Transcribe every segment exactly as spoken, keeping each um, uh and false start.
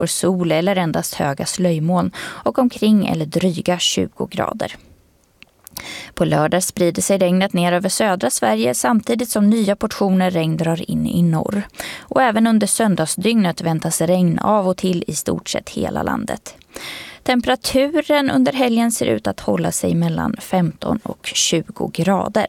sol eller endast höga slöjmoln och omkring eller dryga tjugo grader. På lördag sprider sig regnet ner över södra Sverige samtidigt som nya portioner regn drar in i norr. Och även under söndagsdygnet väntas regn av och till i stort sett hela landet. Temperaturen under helgen ser ut att hålla sig mellan femton och tjugo grader.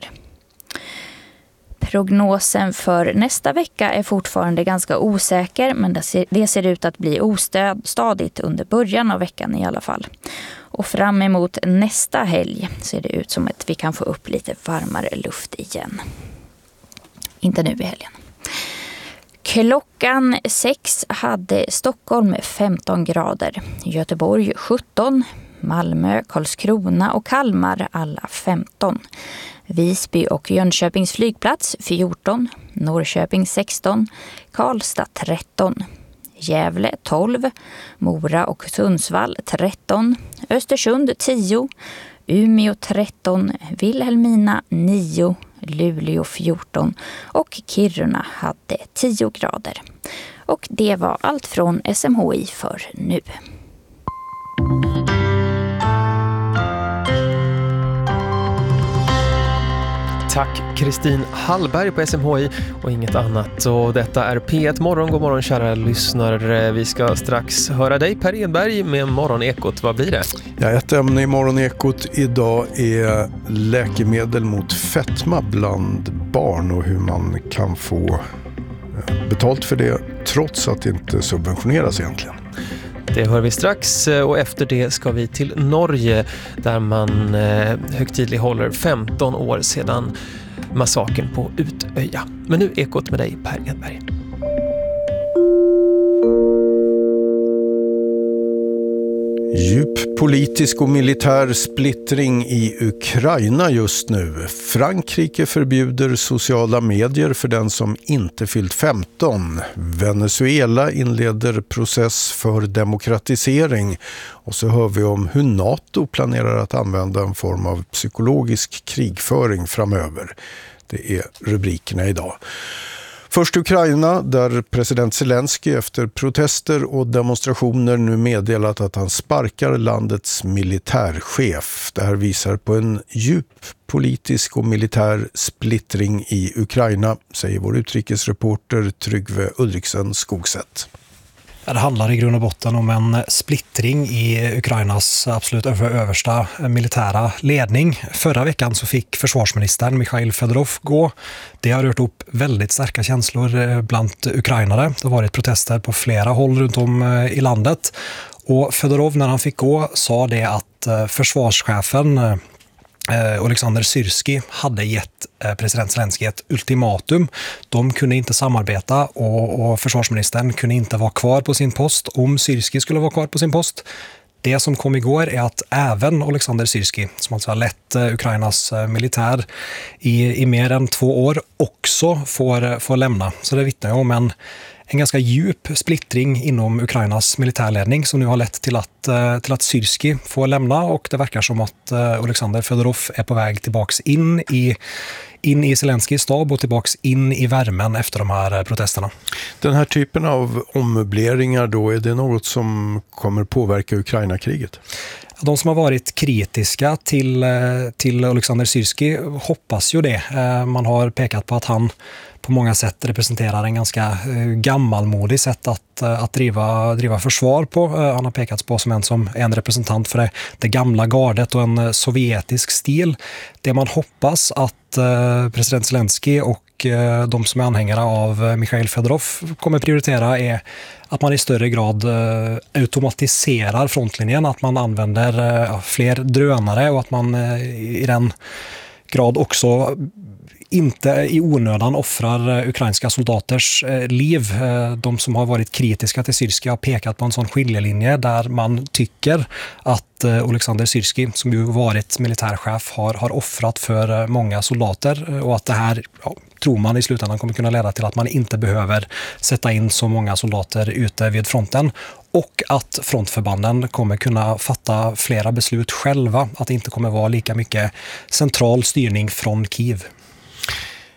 Prognosen för nästa vecka är fortfarande ganska osäker, men det ser ut att bli ostadigt under början av veckan i alla fall. Och fram emot nästa helg ser det ut som att vi kan få upp lite varmare luft igen. Inte nu i helgen. Klockan sex hade Stockholm femton grader, Göteborg sjutton, Malmö, Karlskrona och Kalmar alla femton. Visby och Jönköpings flygplats fjorton, Norrköping sexton, Karlstad tretton, Gävle tolv, Mora och Sundsvall tretton, Östersund tio, Umeå tretton, Vilhelmina nio, Luleå fjorton och Kiruna hade tio grader. Och det var allt från S M H I för nu. Tack Kristin Hallberg på S M H I och inget annat. Och detta är P ett Morgon. God morgon kära lyssnare. Vi ska strax höra dig Per Edberg med Morgonekot. Vad blir det? Ja, ett ämne i Morgonekot idag är läkemedel mot fetma bland barn och hur man kan få betalt för det trots att det inte subventioneras egentligen. Det hör vi strax och efter det ska vi till Norge där man eh, högtidlig håller femton år sedan massakern på Utöja. Men nu Ekot med dig Per Edberg. Djup politisk och militär splittring i Ukraina just nu. Frankrike förbjuder sociala medier för den som inte fyllt femton. Venezuela inleder process för demokratisering. Och så hör vi om hur NATO planerar att använda en form av psykologisk krigföring framöver. Det är rubrikerna idag. Först Ukraina, där president Zelensky efter protester och demonstrationer nu meddelat att han sparkar landets militärchef. Det här visar på en djup politisk och militär splittring i Ukraina, säger vår utrikesreporter Tryggve Ulriksen Skogsätt. Det handlar i grund och botten om en splittring i Ukrainas absolut översta militära ledning. Förra veckan så fick försvarsministern Mikhail Fedorov gå. Det har rört upp väldigt starka känslor bland ukrainare. Det har varit protester på flera håll runt om i landet. Och Fedorov när han fick gå sa det att försvarschefen Alexander Syrskij hade gett president Zelensky ett ultimatum. De kunde inte samarbeta och, och försvarsministern kunde inte vara kvar på sin post om Syrskij skulle vara kvar på sin post. Det som kom igår är att även Alexander Syrskij, som alltså har lett Ukrainas militär i, i mer än två år, också får, får lämna. Så det vittnar om en En ganska djup splittring inom Ukrainas militärledning som nu har lett till att, till att Syrskij får lämna och det verkar som att Alexander Fedorov är på väg tillbaks in i, in i Zelenskijs stab och tillbaks in i värmen efter de här protesterna. Den här typen av ommöbleringar då, är det något som kommer påverka Ukraina-kriget? De som har varit kritiska till, till Alexander Syrskij hoppas ju det. Man har pekat på att han på många sätt representerar en ganska gammalmodig sätt att, att driva, driva försvar på. Han har pekats på som en, som en representant för det, det gamla gardet och en sovjetisk stil. Det man hoppas att president Zelensky och de som är anhängare av Mikhail Fedorov kommer prioritera är att man i större grad automatiserar frontlinjen, att man använder fler drönare och att man i den grad också inte i onödan offrar ukrainska soldaters liv. De som har varit kritiska till Syrskij har pekat på en sån skiljelinje där man tycker att Alexander Syrskij, som ju varit militärchef, har, har offrat för många soldater och att det här, ja, tror man i slutändan kommer kunna leda till att man inte behöver sätta in så många soldater ute vid fronten. Och att frontförbanden kommer kunna fatta flera beslut själva. Att det inte kommer vara lika mycket central styrning från Kiev.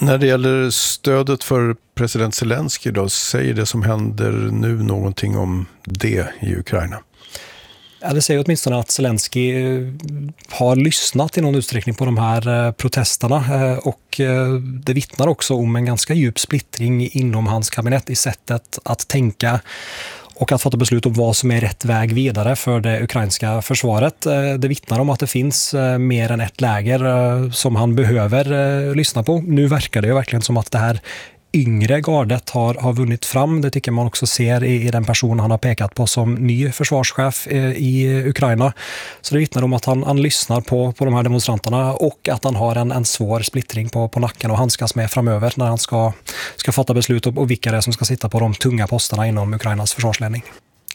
När det gäller stödet för president Zelensky då, säger det som händer nu någonting om det i Ukraina? Ja, det säger åtminstone att Zelensky har lyssnat i någon utsträckning på de här protesterna och det vittnar också om en ganska djup splittring inom hans kabinett i sättet att tänka och att fatta beslut om vad som är rätt väg vidare för det ukrainska försvaret. Det vittnar om att det finns mer än ett läger som han behöver lyssna på. Nu verkar det ju verkligen som att det här yngre gardet har, har vunnit fram. Det tycker man också ser i, i den person han har pekat på som ny försvarschef i, i Ukraina. Så det vittnar om att han, han lyssnar på, på de här demonstranterna och att han har en, en svår splittring på, på nacken och handskas med framöver när han ska, ska fatta beslut om och vilka det är som ska sitta på de tunga posterna inom Ukrainas försvarsledning.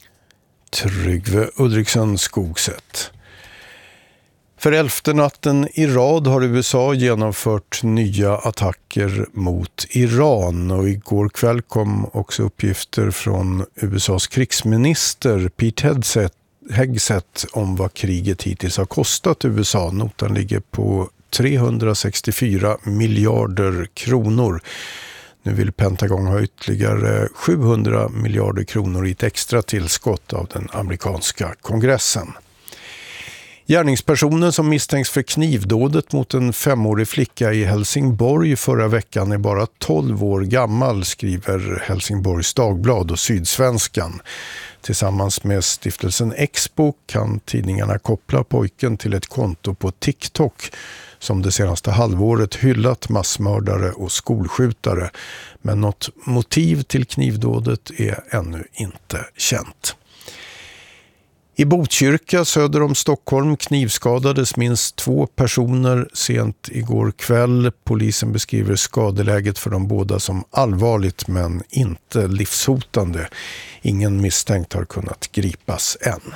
Tryggve Ulriksen, Skogset. För elfte natten i rad har U S A genomfört nya attacker mot Iran och igår kväll kom också uppgifter från U S A:s krigsminister Pete Hegseth om vad kriget hittills har kostat U S A. Notan ligger på trehundrasextiofyra miljarder kronor. Nu vill Pentagon ha ytterligare sjuhundra miljarder kronor i ett extra tillskott av den amerikanska kongressen. Gärningspersonen som misstänks för knivdådet mot en femårig flicka i Helsingborg förra veckan är bara tolv år gammal, skriver Helsingborgs Dagblad och Sydsvenskan. Tillsammans med stiftelsen Expo kan tidningarna koppla pojken till ett konto på TikTok som det senaste halvåret hyllat massmördare och skolskjutare. Men något motiv till knivdådet är ännu inte känt. I Botkyrka söder om Stockholm knivskadades minst två personer sent igår kväll. Polisen beskriver skadeläget för de båda som allvarligt men inte livshotande. Ingen misstänkt har kunnat gripas än.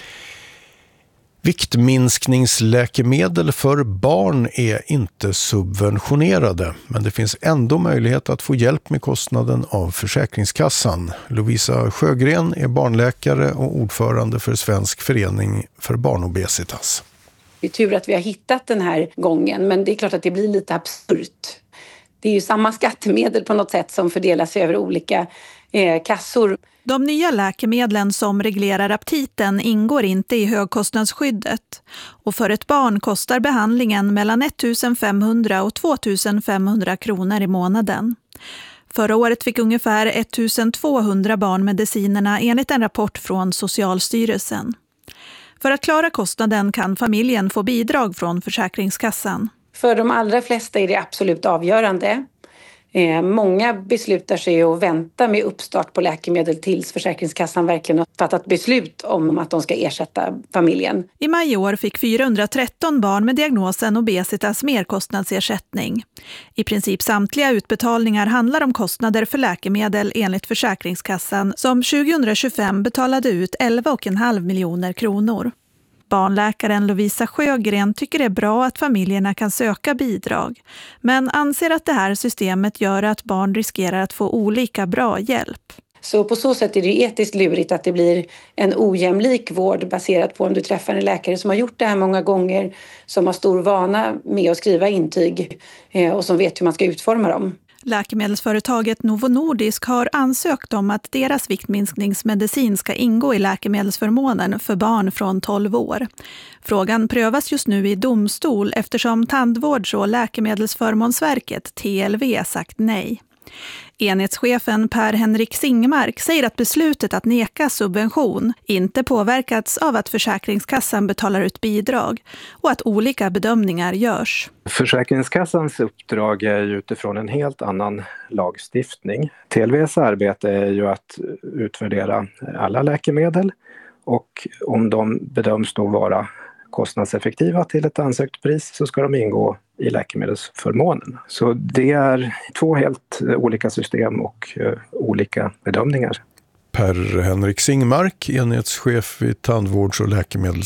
Viktminskningsläkemedel för barn är inte subventionerade, men det finns ändå möjlighet att få hjälp med kostnaden av Försäkringskassan. Lovisa Sjögren är barnläkare och ordförande för Svensk förening för barnobesitas. Det är tur att vi har hittat den här gången, men det är klart att det blir lite absurt. Det är ju samma skattemedel på något sätt som fördelas över olika eh, kassor. De nya läkemedlen som reglerar aptiten ingår inte i högkostnadsskyddet och för ett barn kostar behandlingen mellan ettusenfemhundra och tvåtusenfemhundra kronor i månaden. Förra året fick ungefär ettusentvåhundra barn medicinerna enligt en rapport från Socialstyrelsen. För att klara kostnaden kan familjen få bidrag från Försäkringskassan. För de allra flesta är det absolut avgörande. Eh, många beslutar sig att vänta med uppstart på läkemedel tills Försäkringskassan verkligen har fattat beslut om att de ska ersätta familjen. I maj i år fick fyrahundratretton barn med diagnosen obesitas merkostnadsersättning. I princip samtliga utbetalningar handlar om kostnader för läkemedel enligt Försäkringskassan som tjugohundratjugofem betalade ut elva komma fem miljoner kronor. Barnläkaren Lovisa Sjögren tycker det är bra att familjerna kan söka bidrag, men anser att det här systemet gör att barn riskerar att få olika bra hjälp. Så på så sätt är det etiskt lurigt att det blir en ojämlik vård baserat på om du träffar en läkare som har gjort det här många gånger, som har stor vana med att skriva intyg och som vet hur man ska utforma dem. Läkemedelsföretaget Novo Nordisk har ansökt om att deras viktminskningsmedicin ska ingå i läkemedelsförmånen för barn från tolv år. Frågan prövas just nu i domstol eftersom Tandvårds- och läkemedelsförmånsverket T L V sagt nej. Enhetschefen Per-Henrik Singmark säger att beslutet att neka subvention inte påverkats av att Försäkringskassan betalar ut bidrag och att olika bedömningar görs. Försäkringskassans uppdrag är ju utifrån en helt annan lagstiftning. T L V:s arbete är ju att utvärdera alla läkemedel och om de bedöms då vara kostnadseffektiva till ett ansökt pris så ska de ingå i läkemedelsförmånen. Så det är två helt olika system och uh, olika bedömningar. Per-Henrik Singmark, enhetschef vid Tandvårds- och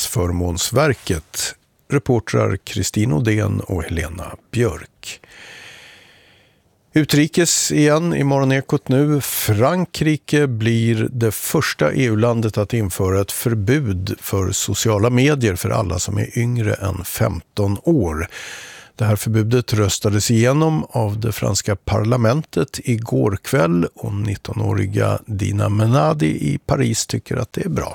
läkemedelsförmånsverket. Reportrar Kristin Odén och Helena Björk. Utrikes igen i Morgonekot nu. Frankrike blir det första E U-landet att införa ett förbud för sociala medier för alla som är yngre än femton år. Det här förbudet röstades igenom av det franska parlamentet igår kväll och nittonåriga Dina Menadi i Paris tycker att det är bra.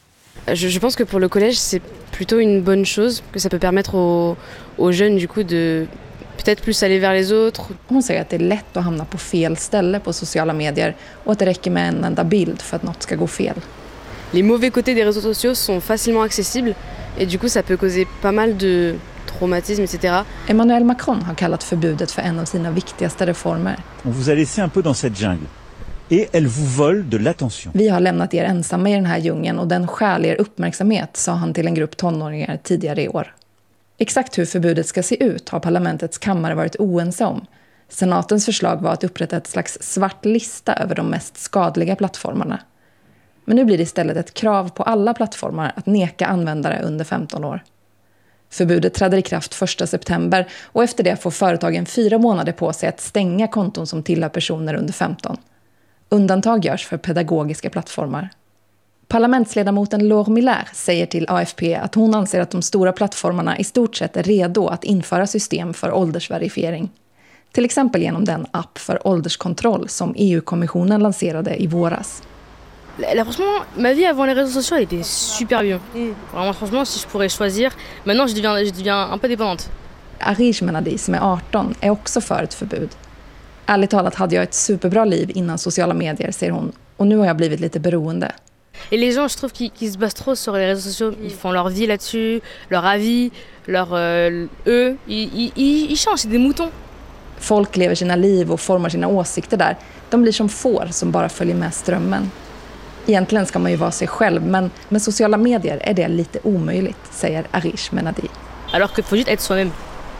Je, je pense que pour le collège c'est plutôt une bonne chose, que ça peut permettre aux, aux jeunes du coup de peut-être plus aller vers les autres. Hon säger att det är lätt att hamna på fel ställe på sociala medier och att det räcker med en enda bild för att något ska gå fel. Les mauvais côtés des réseaux sociaux sont facilement accessibles et du coup ça peut causer pas mal de traumatisme et cetera. Emmanuel Macron har kallat förbudet för en av sina viktigaste reformer. On vous a laissé un peu dans cette jungle. Et elle vous vole de l'attention. Vi har lämnat er ensamma i den här djungeln och den stjäl er uppmärksamhet, sa han till en grupp tonåringar tidigare i år. Exakt hur förbudet ska se ut har parlamentets kammare varit oense om. Senatens förslag var att upprätta ett slags svart lista över de mest skadliga plattformarna. Men nu blir det istället ett krav på alla plattformar att neka användare under femton år. Förbudet träder i kraft första september och efter det får företagen fyra månader på sig att stänga konton som tillhör personer under femton. Undantag görs för pedagogiska plattformar. Parlamentsledamoten Laure Miller säger till A F P att hon anser att de stora plattformarna i stort sett är redo att införa system för åldersverifiering. Till exempel genom den app för ålderskontroll som E U-kommissionen lanserade i våras. Là, franchement, ma vie avant les réseaux sociaux elle était super bien. Mm. Vraiment, franchement, si je pourrais choisir, maintenant je deviens, je deviens un peu dépendante. Arish Menadi som är arton är också för ett förbud. Ärligt talat hade jag ett superbra liv innan sociala medier, säger hon, och nu har jag blivit lite beroende. Et les gens, je trouve qu'ils, qu'ils se basent trop sur les réseaux sociaux. Ils font leur vie là-dessus, leur avis, leur euh, eux. Ils, ils, ils changent, c'est des moutons. Folk lever sina liv och formar sina åsikter där. De blir som får som bara följer med strömmen. Egentligen ska man ju vara sig själv, men med sociala medier är det lite omöjligt, säger Arish Menadi. Alors qu'il faut juste être soi-même.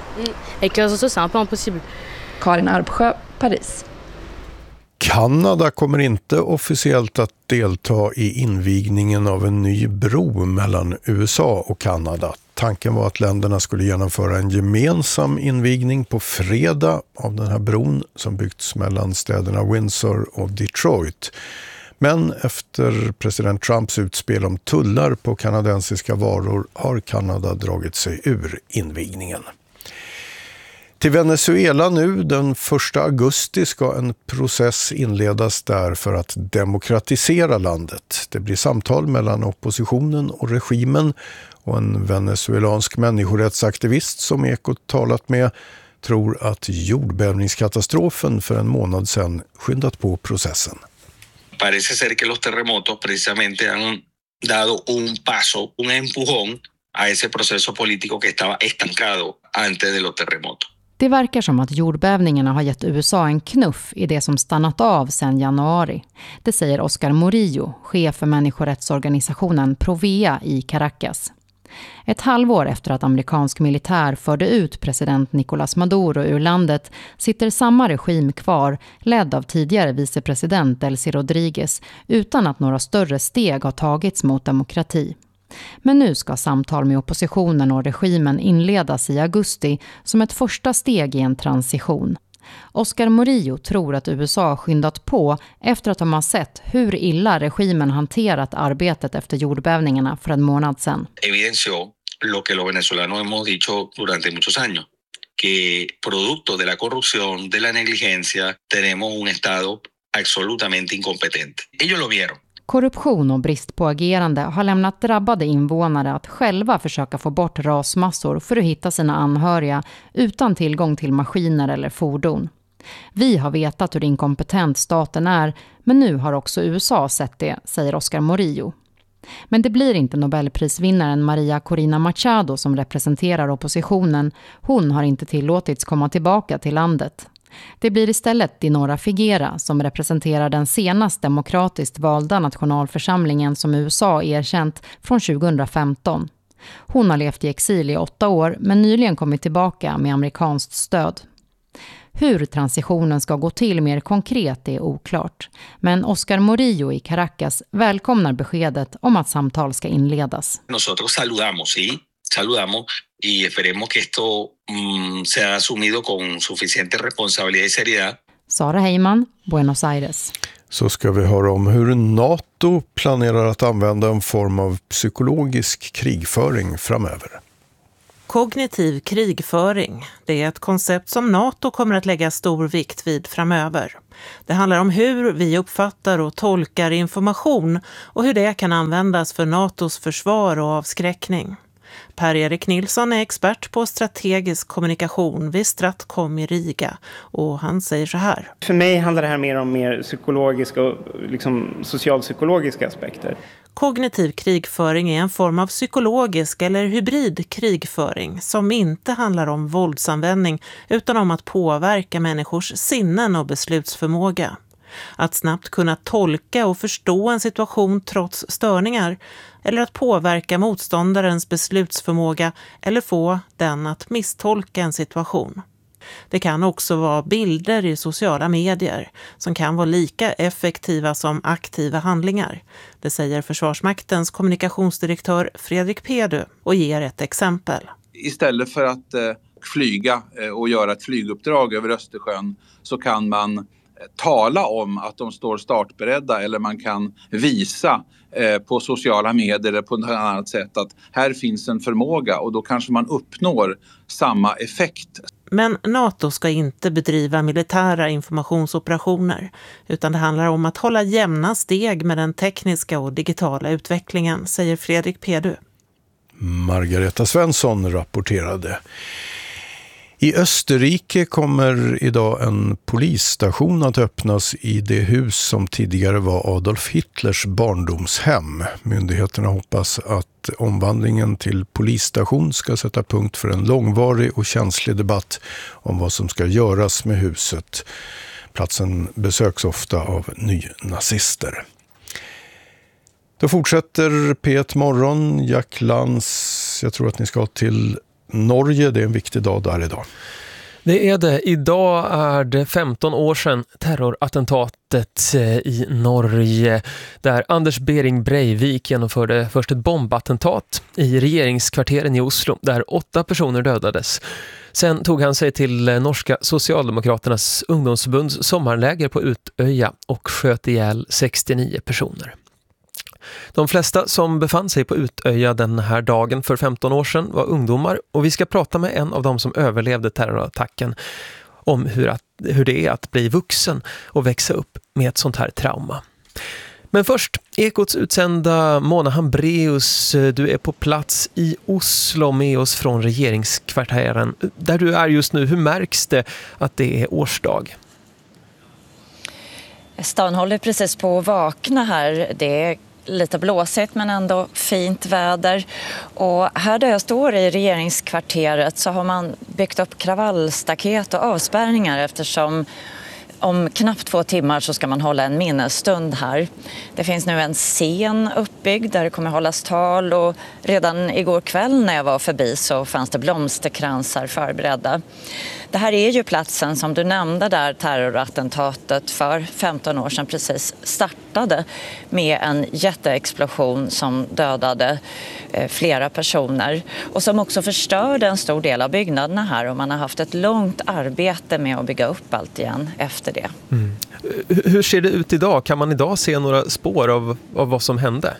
Avec les réseaux sociaux, c'est un peu impossible. Karin Arbsjö, Paris. Kanada kommer inte officiellt att delta i invigningen av en ny bro mellan U S A och Kanada. Tanken var att länderna skulle genomföra en gemensam invigning på fredag av den här bron som byggts mellan städerna Windsor och Detroit. Men efter president Trumps utspel om tullar på kanadensiska varor har Kanada dragit sig ur invigningen. Till Venezuela nu, den första augusti ska en process inledas där för att demokratisera landet. Det blir samtal mellan oppositionen och regimen och en venezuelansk människorättsaktivist som Ekot talat med tror att jordbävningskatastrofen för en månad sedan skyndat på processen. Parece ser que los terremotos precisamente han dado un paso, un empujón a ese proceso político que estaba estancado antes de los terremotos. Det verkar som att jordbävningarna har gett U S A en knuff i det som stannat av sedan januari. Det säger Oscar Murillo, chef för människorättsorganisationen Provea i Caracas. Ett halvår efter att amerikansk militär förde ut president Nicolás Maduro ur landet sitter samma regim kvar, ledd av tidigare vicepresident Delcy Rodriguez, utan att några större steg har tagits mot demokrati. Men nu ska samtal med oppositionen och regimen inledas i augusti som ett första steg i en transition. Oscar Murillo tror att U S A skyndat på efter att de har sett hur illa regimen hanterat arbetet efter jordbävningarna för en månad sedan. Evidenció lo que los venezolanos hemos dicho durante muchos años, que producto de la corrupción, de la negligencia, tenemos un estado absolutamente incompetente. Ellos lo vieron. Korruption och brist på agerande har lämnat drabbade invånare att själva försöka få bort rasmassor för att hitta sina anhöriga utan tillgång till maskiner eller fordon. Vi har vetat hur inkompetent staten är, men nu har också U S A sett det, säger Oscar Murillo. Men det blir inte Nobelprisvinnaren Maria Corina Machado som representerar oppositionen. Hon har inte tillåtits komma tillbaka till landet. Det blir istället Dinora Figuera som representerar den senast demokratiskt valda nationalförsamlingen som U S A erkänt från tjugohundrafemton. Hon har levt i exil i åtta år men nyligen kommit tillbaka med amerikanskt stöd. Hur transitionen ska gå till mer konkret är oklart. Men Oscar Murillo i Caracas välkomnar beskedet om att samtal ska inledas. Nosotros saludamos, sí, saludamos y esperemos que esto mm, sea asumido con suficiente responsabilidad y seriedad. Sara Heyman, Buenos Aires. Så ska vi höra om hur NATO planerar att använda en form av psykologisk krigföring framöver. Kognitiv krigföring, det är ett koncept som NATO kommer att lägga stor vikt vid framöver. Det handlar om hur vi uppfattar och tolkar information och hur det kan användas för NATOs försvar och avskräckning. Per-Erik Nilsson är expert på strategisk kommunikation vid Stratcom i Riga och han säger så här. För mig handlar det här mer om mer psykologiska och liksom socialpsykologiska aspekter. Kognitiv krigföring är en form av psykologisk eller hybrid krigföring som inte handlar om våldsanvändning utan om att påverka människors sinnen och beslutsförmåga. Att snabbt kunna tolka och förstå en situation trots störningar eller att påverka motståndarens beslutsförmåga eller få den att misstolka en situation. Det kan också vara bilder i sociala medier som kan vara lika effektiva som aktiva handlingar. Det säger Försvarsmaktens kommunikationsdirektör Fredrik Pedu och ger ett exempel. Istället för att eh, flyga eh, och göra ett flyguppdrag över Östersjön så kan man tala om att de står startberedda eller man kan visa eh, på sociala medier eller på något annat sätt att här finns en förmåga och då kanske man uppnår samma effekt. Men NATO ska inte bedriva militära informationsoperationer utan det handlar om att hålla jämna steg med den tekniska och digitala utvecklingen, säger Fredrik Pedu. Margareta Svensson rapporterade. I Österrike kommer idag en polisstation att öppnas i det hus som tidigare var Adolf Hitlers barndomshem. Myndigheterna hoppas att omvandlingen till polisstation ska sätta punkt för en långvarig och känslig debatt om vad som ska göras med huset. Platsen besöks ofta av nynazister. Då fortsätter P ett Morgon. Jack Lantz, jag tror att ni ska till Norge, det är en viktig dag där idag. Det är det. Idag är det femton år sedan terrorattentatet i Norge där Anders Behring Breivik genomförde först ett bombattentat i regeringskvarteren i Oslo där åtta personer dödades. Sen tog han sig till norska Socialdemokraternas ungdomsförbunds sommarläger på Utöja och sköt ihjäl sextionio personer. De flesta som befann sig på Utöja den här dagen för femton år sedan var ungdomar och vi ska prata med en av dem som överlevde terrorattacken om hur, att, hur det är att bli vuxen och växa upp med ett sånt här trauma. Men först, Ekots utsända Mona Hambraeus, du är på plats i Oslo med oss från regeringskvarteren. Där du är just nu, hur märks det att det är årsdag? Stan håller precis på att vakna här. Det är lite blåsigt men ändå fint väder. Och här där jag står i regeringskvarteret så har man byggt upp kravallstaket och avspärrningar eftersom om knappt två timmar så ska man hålla en minnesstund här. Det finns nu en scen uppbyggd där det kommer hållas tal och redan igår kväll när jag var förbi så fanns det blomsterkransar förberedda. Det här är ju platsen som du nämnde där terrorattentatet för femton år sedan precis startade med en jätteexplosion som dödade eh, flera personer och som också förstörde en stor del av byggnaderna här och man har haft ett långt arbete med att bygga upp allt igen efter det. Mm. Hur ser det ut idag? Kan man idag se några spår av, av vad som hände?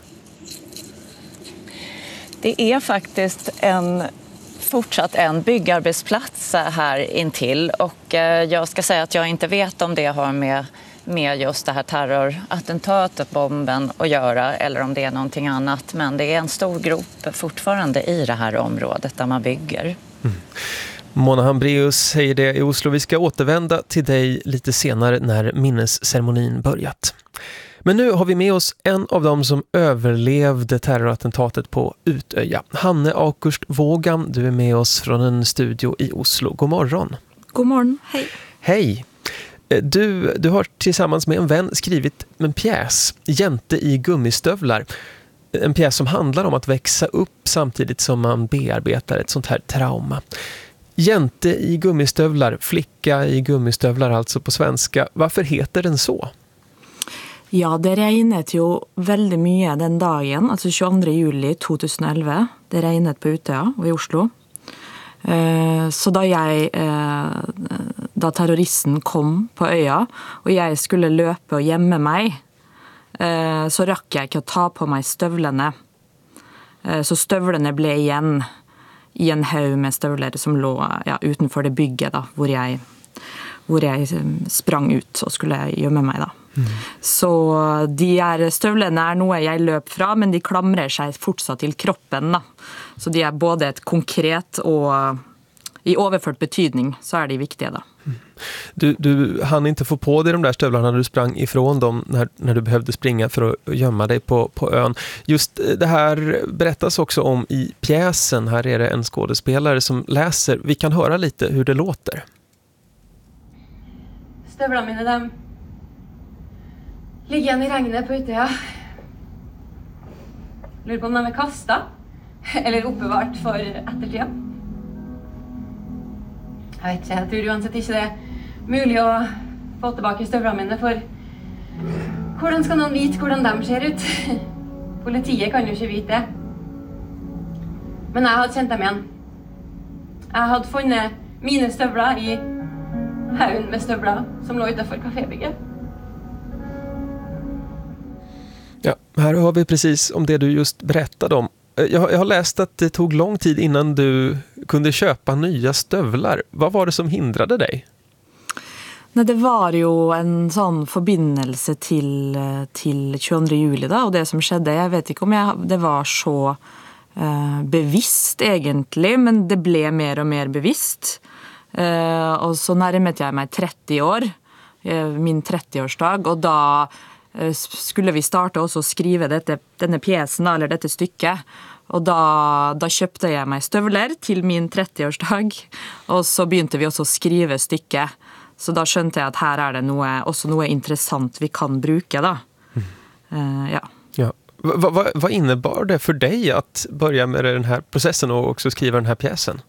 Det är faktiskt en fortsatt en byggarbetsplats här intill och jag ska säga att jag inte vet om det har med, med just det här terrorattentatet, bomben att göra eller om det är någonting annat. Men det är en stor grop fortfarande i det här området där man bygger. Mm. Mona Hambraeus säger det i Oslo. Vi ska återvända till dig lite senare när minnesceremonin börjat. Men nu har vi med oss en av dem som överlevde terrorattentatet på Utöja. Hanne Akurst Vågam, du är med oss från en studio i Oslo. God morgon. God morgon, hej. Hej. Du, du har tillsammans med en vän skrivit en pjäs, Jente i gummistövlar. En pjäs som handlar om att växa upp samtidigt som man bearbetar ett sånt här trauma. Jente i gummistövlar, flicka i gummistövlar alltså på svenska. Varför heter den så? Ja, det regnet jo väldigt mycket den dagen, alltså tjugoandra juli tjugoelva. Det regnet på Utöja och i Oslo. Så da jeg, da terroristen kom på øya, og jeg skulle løpe og gjemme meg, så rakk jeg ikke å ta på meg støvlene. Så støvlene ble igjen i en haug med støvler som lå ja, utenfor det bygget da, hvor jeg, hvor jeg sprang ut og skulle gjemme meg da. Mm. Så de er støvlene er noe jeg løp fra, men de klamrer seg fortsatt til kroppen da. Så de er både et konkret og i overført betydning så är det viktiga då. Du, du hann inte få på dig de där stövlarna när du sprang ifrån dem när, när du behövde springa för att gömma dig på, på ön. Just det här berättas också om i pjäsen. Här är det en skådespelare som läser. Vi kan höra lite hur det låter. Stövlarna mina, de ligger igjen i regnet på Utøya. Lurer på om de er kastet eller oppbevart for ettertida. Jeg vet ikke, jeg tror uansett ikke det er mulig å få tilbake støvlene mine, for hvordan skal noen vite hvordan de ser ut? Politiet kan jo ikke vite det. Men jeg hadde kjent dem igjen. Jeg hadde funnet mine støvler i haugen med støvler som lå utenfor kafébygget. Ja, här har vi precis om det du just berättade om. Jag, jag har läst att det tog lång tid innan du kunde köpa nya stövlar. Vad var det som hindrade dig? Nej, det var ju en sån förbindelse till, till tjugoandra juli då, och det som skedde. Jag vet inte om jag, det var så eh, bevisst egentligen, men det blev mer och mer bevisst. Eh, och så närmade jag mig trettio år, eh, min trettioårsdag, och då skulle vi starte også å skrive dette, denne pjesen, eller dette stykket. Og da, da kjøpte jeg meg støvler til min trettioårsdag, og så begynte vi også å skrive stykket. Så da skjønte jeg at her er det noe, også noe interessant vi kan bruke da. Mm. Uh, ja. Ja. Vad va, va innebar det för dig att börja med den här processen och också skriva den här pjäsen?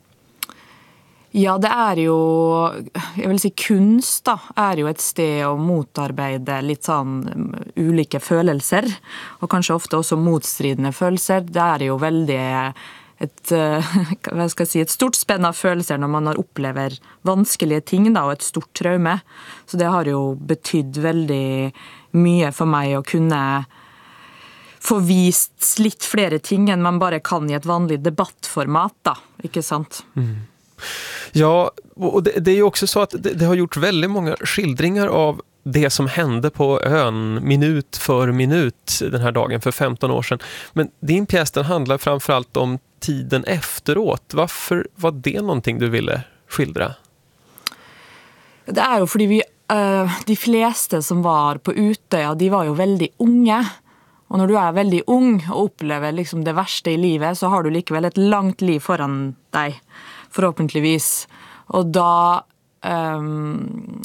Ja, det er jo, jeg vil si kunst da, er jo et sted å motarbeide litt sånn ulike følelser, og kanskje ofte også motstridende følelser. Det er jo veldig et, hva skal jeg si, et stort spenn av følelser når man har opplever vanskelige ting da, og et stort traume. Så det har jo betydd veldig mye for meg å kunne få vist litt flere ting enn man bare kan i et vanlig debattformat da, ikke sant? Mm. Ja, och det, det är ju också så att det, det har gjort väldigt många skildringar av det som hände på ön minut för minut den här dagen för femton år sedan. Men din pjäs den handlar framförallt om tiden efteråt. Varför var det någonting du ville skildra? Det är ju för vi uh, de flesta som var på Utøya, de var ju väldigt unga. Och när du är väldigt ung och upplever liksom det värsta i livet, så har du likväl ett långt liv foran dig. Forhåpentligvis. Og da, um,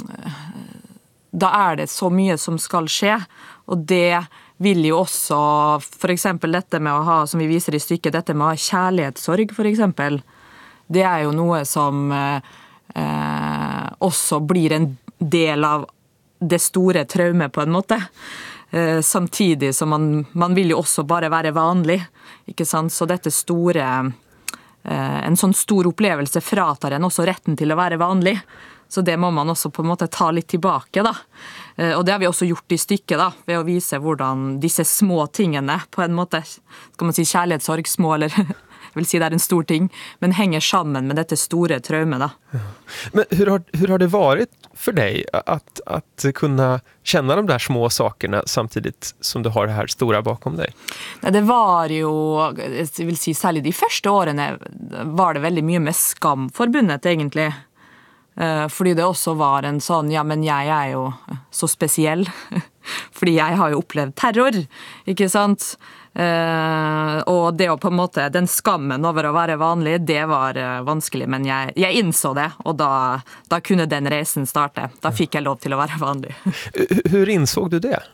da er det så mye som skal skje, og det vil jo også, for eksempel dette med å ha, som vi viser i stykket, dette med å ha kjærlighetssorg, for eksempel, det er jo noe som eh, også blir en del av det store traumet på en måte. Eh, samtidig som man, man vil jo også bare være vanlig, ikke sant? Så dette store en sånn stor opplevelse fratar en også retten til å være vanlig. Så det må man også på en måte ta litt tilbake da. Og det har vi også gjort i stykket da, ved å vise hvordan disse små tingene på en måte, skal man si kjærlighetssorg, små eller jag vill si det är en stor ting, men hänger samman med detta stora traume då. Ja. Men hur har, hur har det varit för dig att, att kunna känna de där små sakerna samtidigt som du har det här stora bakom dig? Det var ju, jag vill si särskilt de första åren var det väldigt mycket med skam förbundet egentligen. Uh, fordi det også var en sånn, ja, men jeg er jo så spesiell, fordi jeg har jo opplevd terror, ikke sant? Uh, og det å på en måte, den skammen over å være vanlig, det var uh, vanskelig, men jeg, jeg innså det, og da, da kunne den reisen starte. Da fikk jeg lov til å være vanlig. Hur insåg du det?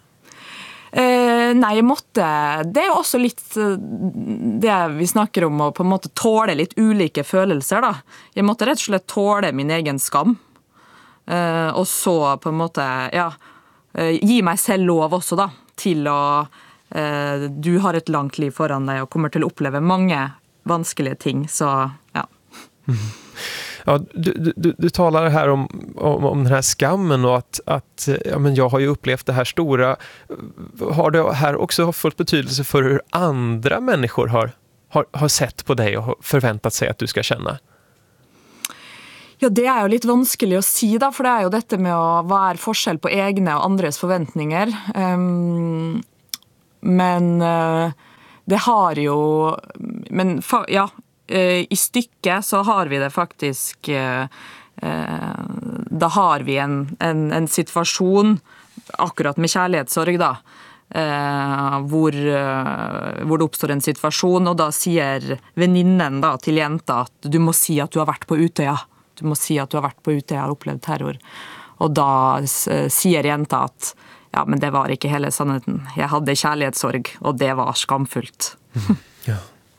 Uh, nei, jeg måtte, det er også litt uh, det vi snakker om, å på en måte tåle litt ulike følelser da. Jeg måtte rett og slett tåle min egen skam, uh, og så på en måte, ja, uh, gi meg selv lov også da, til å, uh, du har et langt liv foran deg, og kommer til å oppleve mange vanskelige ting, så ja. Mm. Ja, du, du, du talar här om, om, om den här skammen och att, att ja, men jag har ju upplevt det här stora. Har det här också fått betydelse för hur andra människor har har, har sett på dig och har förväntat sig att du ska känna? Ja, det er jo litt vanskelig å si da, for det er jo dette med å være forskjell på egne og andres forventninger. Um, men uh, det har jo, men fa- ja, uh, i stykket så har vi det faktisk, uh, uh, da har vi en, en, en situasjon, akkurat med kjærlighetssorg da, uh, hvor, uh, hvor det oppstår en situasjon, og da sier venninnen da til jenta at du må si at du har vært på Utøya. Du må si at du har vært på Utøya og opplevd terror. Og da sier jenta at ja, men det var ikke hele sannheten. Jeg hadde kärlekssorg och det var skamfullt. Ja.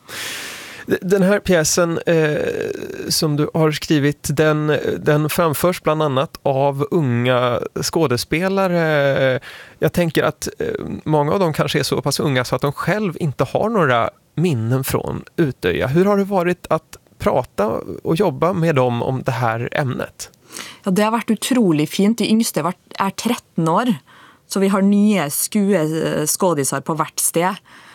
Den här pjäsen eh, som du har skrivit, den, den framförs bland annat av unga skådespelare. Jag tänker att eh, många av dem kanske är så pass unga så att de själv inte har några minnen från Utøya. Hur har det varit att prata och jobba med dem om det här ämnet? Ja, det har varit otroligt fint. De yngste är tretton år, så vi har nya skådisar på hvert sted.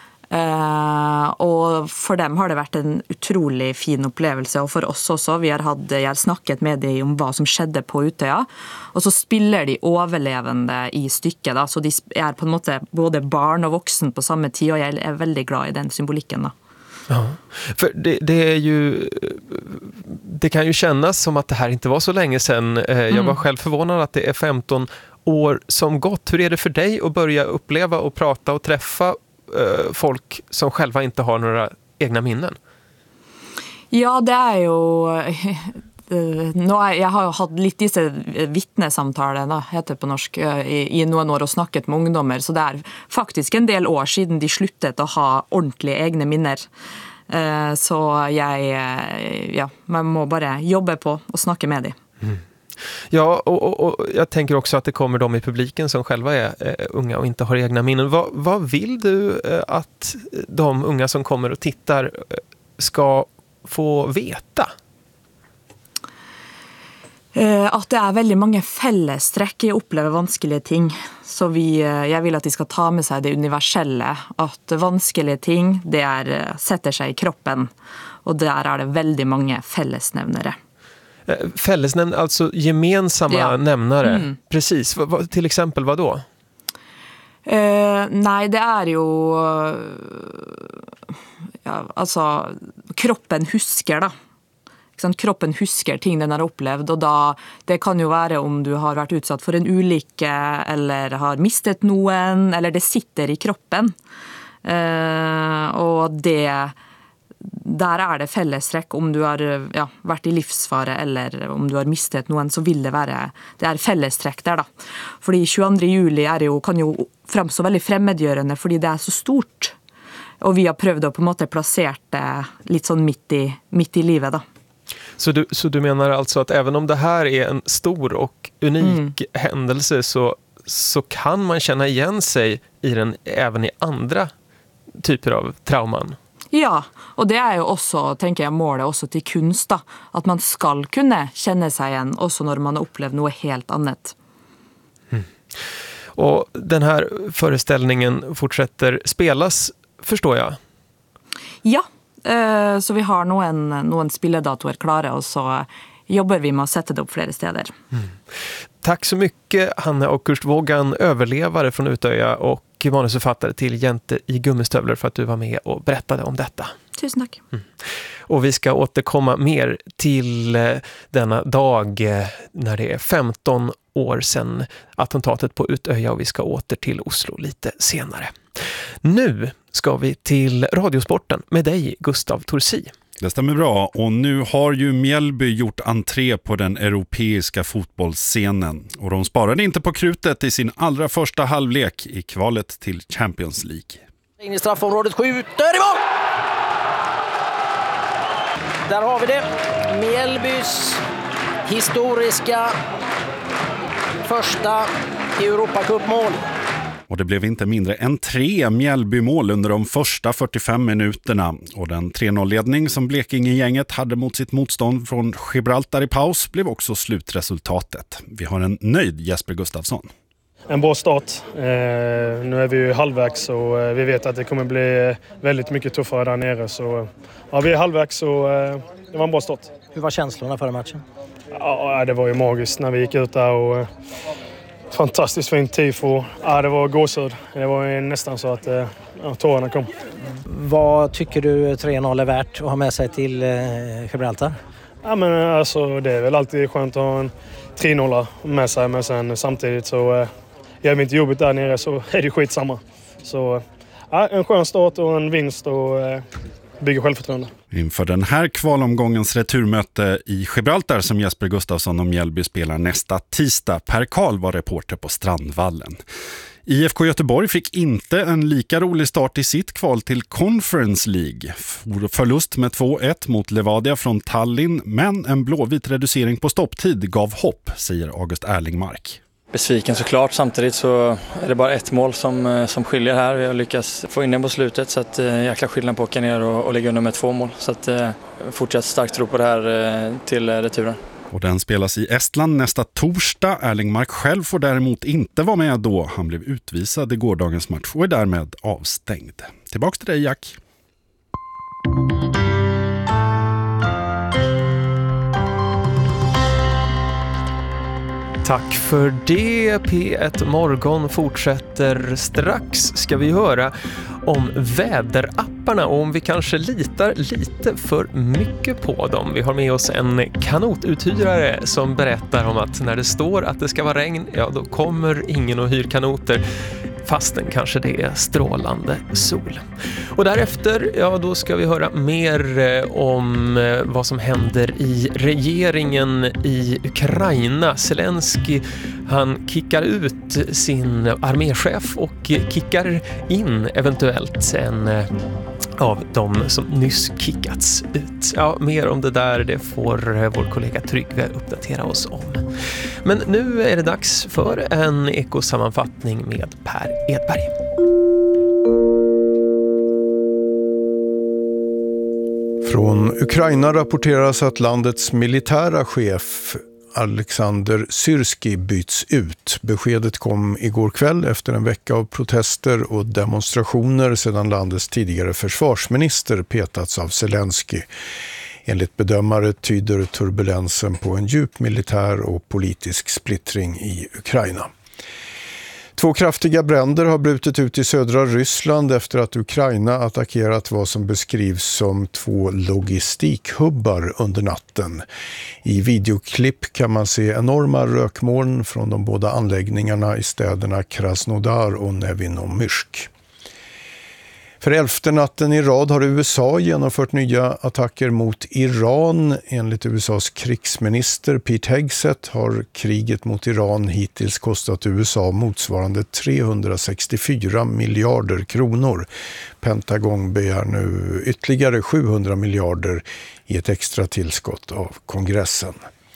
Uh, och för dem har det varit en otroligt fin upplevelse, och för oss också. Vi har hade jag har snackat med dem om vad som skedde på Utøya, och så spelar de överlevande i stycket då, så de är på något sätt både barn och vuxen på samma tid, och jag är väldigt glad i den symboliken då. Ja, för det, det är ju det kan ju kännas som att det här inte var så länge sedan. Jag var själv förvånad att det är femton år som gått. Hur är det för dig att börja uppleva och prata och träffa eh, folk som själva inte har några egna minnen? Ja, det är ju nå er, jeg har jo hatt litt disse vittnesamtaler, da, heter det på norsk, i, i noen år og snakket med ungdommer, så det er faktisk en del år siden de sluttet å ha ordentlige egne minner. Uh, så jeg, ja, man må bare jobbe på og snakke med dem. Mm. Ja, och, och, och jag tänker också att det kommer de i publiken som själva är eh, unga och inte har egna minnen. Vad, vad vill du eh, att de unga som kommer och tittar eh, ska få veta? At det er veldig mange fellestrekk i å oppleve vanskelige ting. Så vi, jeg vil at de skal ta med seg det universelle. At vanskelige ting, det er, setter seg i kroppen. Og der er det väldigt många fellesnämnare. Fellesnämnare, alltså gemensamma ja. nämnare. Mm. Precis. V- v- till exempel vad då? Uh, nej, det är ju... Ja, alltså, kroppen husker da. Kroppen husker ting den har upplevt, och då, det kan ju vara om du har varit utsatt för en olycka eller har mistet någon, eller det sitter i kroppen. Uh, och det, där är det fellestrekk. Om du har ja, varit i livsfara eller om du har mistet någon, så vill det vara det är fellestrekk där då. För tjugoandra juli är ju, kan ju framstå väldigt fremmedgjørende fordi det är så stort. Och vi har prøvd å på en måte placera det lite sån mitt i, mitt i livet då. Så du, så du menar alltså att även om det här är en stor och unik mm. händelse, så, så kan man känna igen sig i den även i andra typer av trauman? Ja, och det är ju också, tänker jag, målet också till kunst då, att man ska kunna känna sig igen också när man har upplevt något helt annat. Mm. Och den här föreställningen fortsätter spelas, förstår jag? Ja. Så vi har noen, noen spilledatoer klare, och så jobbar vi med att sätta det upp flera steder. Mm. Tack så mycket, Hanne Åkerst-Vågan, överlevare från Utøya och manusförfattare till Jente i gummistövlar, för att du var med och berättade om detta. Tusen tack. Mm. Och vi ska återkomma mer till denna dag när det är femton år sedan attentatet på Utøya, och vi ska åter till Oslo lite senare. Nu ska vi till Radiosporten med dig, Gustav Torsi. Det stämmer bra, och nu har ju Mjällby gjort entré på den europeiska fotbollsscenen. Och de sparade inte på krutet i sin allra första halvlek i kvalet till Champions League. In i straffområdet, skjuter i mål! Där har vi det. Mjällbys historiska första Europacup-mål. Och det blev inte mindre än tre Mjällby-mål under de första fyrtiofem minuterna. Och den tre noll-ledning som Blekinge-gänget hade mot sitt motstånd från Gibraltar i paus blev också slutresultatet. Vi har en nöjd Jesper Gustafsson. en bra start. Eh, nu är vi ju halvvägs och eh, vi vet att det kommer bli väldigt mycket tuffare där nere. Så ja, vi är halvvägs och eh, det var en bra start. Hur var känslorna före matchen? Ja, det var ju magiskt när vi gick ut där och eh, fantastiskt fint tifo. Ja, det var gåshud. Det var ju nästan så att eh, ja, tårarna kom. Vad tycker du tre noll är värt att ha med sig till eh, Gibraltar? Ja, men alltså, det är väl alltid skönt att ha en tre noll med sig, men sen samtidigt så eh, gör vi inte jobbet där nere så är det skitsamma. Så ja, en skön start och en vinst och eh, bygger självförtroende. Inför den här kvalomgångens returmöte i Gibraltar som Jesper Gustafsson och Mjällby spelar nästa tisdag. Per Karl var reporter på Strandvallen. I F K Göteborg fick inte en lika rolig start i sitt kval till Conference League. Förlust med två ett mot Levadia från Tallinn, men en blåvit reducering på stopptid gav hopp, säger August Erlingmark. Besviken såklart, samtidigt så är det bara ett mål som, som skiljer här. Vi har lyckats få in den på slutet så att jäkla skillnad på att åka ner och, och lägga under med två mål. Så att fortsatt starkt tro på det här till returen. Och den spelas i Estland nästa torsdag. Erlingmark själv får däremot inte vara med då. Han blev utvisad i gårdagens match och är därmed avstängd. Tillbaks till dig, Jack. Tack för det. P ett Morgon fortsätter. Strax ska vi höra om väderapparna och om vi kanske litar lite för mycket på dem. Vi har med oss en kanotuthyrare som berättar om att när det står att det ska vara regn, ja då kommer ingen och hyr kanoter. Fastän kanske det är strålande sol. Och därefter, ja då ska vi höra mer om vad som händer i regeringen i Ukraina. Zelensky, han kickar ut sin arméchef och kickar in eventuellt en av de som nyss kickats ut. Ja, mer om det där, det får vår kollega Tryggve uppdatera oss om. Men nu är det dags för en ekosammanfattning med Per Edberg. Från Ukraina rapporteras att landets militära chef Alexander Syrski byts ut. Beskedet kom igår kväll efter en vecka av protester och demonstrationer sedan landets tidigare försvarsminister petats av Zelensky. Enligt bedömare tyder turbulensen på en djup militär och politisk splittring i Ukraina. Två kraftiga bränder har brutit ut i södra Ryssland efter att Ukraina attackerat vad som beskrivs som två logistikhubbar under natten. I videoklipp kan man se enorma rökmoln från de båda anläggningarna i städerna Krasnodar och Nevinomyrsk. För elfte natten i rad har U S A genomfört nya attacker mot Iran. Enligt U S A:s krigsminister Pete Hegseth har kriget mot Iran hittills kostat U S A motsvarande trehundrasextiofyra miljarder kronor. Pentagon begär nu ytterligare sjuhundra miljarder i ett extra tillskott av kongressen.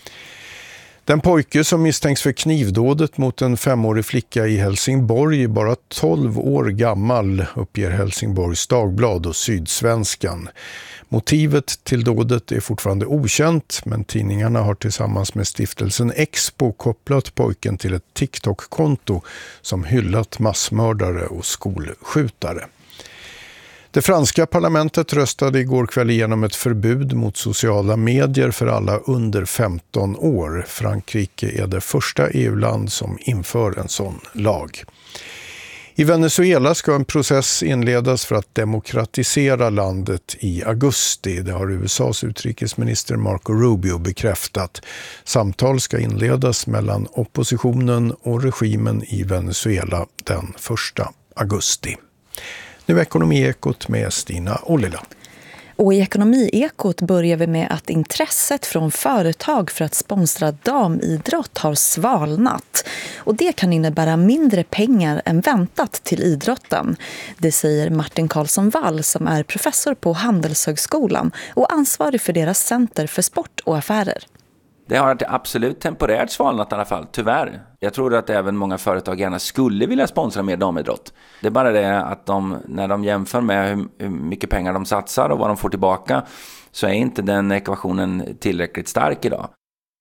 Den pojke som misstänks för knivdådet mot en femårig flicka i Helsingborg är bara tolv år gammal, uppger Helsingborgs Dagblad och Sydsvenskan. Motivet till dådet är fortfarande okänt, men tidningarna har tillsammans med stiftelsen Expo kopplat pojken till ett TikTok-konto som hyllat massmördare och skolskjutare. Det franska parlamentet röstade igår kväll igenom ett förbud mot sociala medier för alla under femton år. Frankrike är det första E U-land som inför en sån lag. I Venezuela ska en process inledas för att demokratisera landet i augusti. Det har U S A:s utrikesminister Marco Rubio bekräftat. Samtal ska inledas mellan oppositionen och regimen i Venezuela den första augusti. Nu Ekonomiekot med Stina Ollila. Och i Ekonomiekot börjar vi med att intresset från företag för att sponsra damidrott har svalnat. Och det kan innebära mindre pengar än väntat till idrotten. Det säger Martin Karlsson Wall som är professor på Handelshögskolan och ansvarig för deras center för sport och affärer. Det har absolut temporärt svalnat i alla fall, tyvärr. Jag tror att även många företag gärna skulle vilja sponsra mer damidrott. Det är bara det att de, när de jämför med hur, hur mycket pengar de satsar och vad de får tillbaka, så är inte den ekvationen tillräckligt stark idag.